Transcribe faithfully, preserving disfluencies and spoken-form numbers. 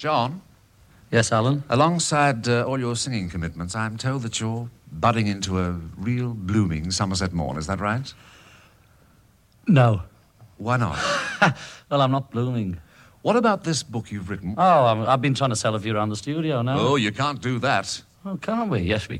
John? Yes, Alan? Alongside uh, all your singing commitments, I'm told that you're budding into a real blooming Somerset morn. Is that right? No. Why not? Well, I'm not blooming. What about this book you've written? Oh, I'm, I've been trying to sell it for you around the studio now. Oh, you can't do that. Oh, can't we? Yes, we